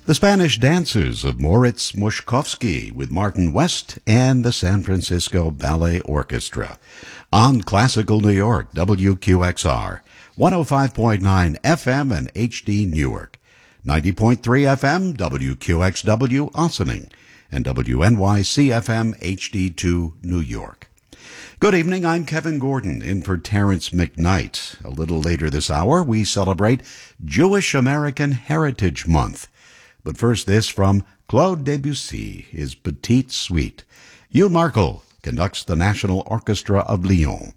The Spanish Dancers of Moritz Moszkowski with Martin West and the San Francisco Ballet Orchestra. On Classical New York, WQXR, 105.9 FM and HD Newark, 90.3 FM, WQXW Ossining, and WNYC FM HD2 New York. Good evening, I'm Kevin Gordon, in for Terrence McKnight. A little later this hour, we celebrate Jewish American Heritage Month. But first, this from Claude Debussy, his Petite Suite. Hugh Markle conducts the National Orchestra of Lyon.